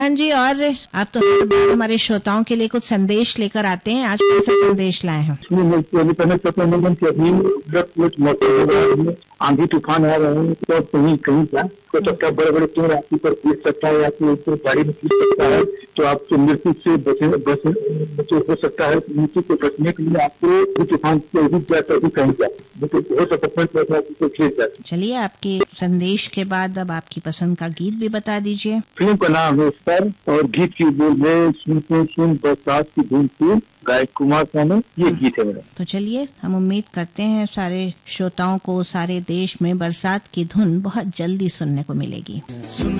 हाँ जी, और आप तो हर बार हमारे श्रोताओं के लिए कुछ संदेश लेकर आते हैं, आज कौन सा संदेश लाए हैं? आंधी तूफान आ रहे हैं तो कहीं कहीं क्या हो सकता है, बड़े बड़े पेड़ आपके ऊपर गिर सकता है, आपके ऊपर गाड़ी में गिर सकता है, तो आपको मृत्यु से बचे हो सकता है। मृत्यु से बचने के लिए आपको तूफान से रुक जाए तो कहीं जाए, हो सकता है। चलिए, आपके संदेश के बाद अब आपकी पसंद का गीत भी बता दीजिए। फिल्म का नाम है सर और गीत की बोल है सुन बरसात की धूम फूल, गायक कुमार सानू, ये गीत है मेरा। तो चलिए, हम उम्मीद करते हैं सारे श्रोताओं को सारे देश में बरसात की धुन बहुत जल्दी सुनने को मिलेगी।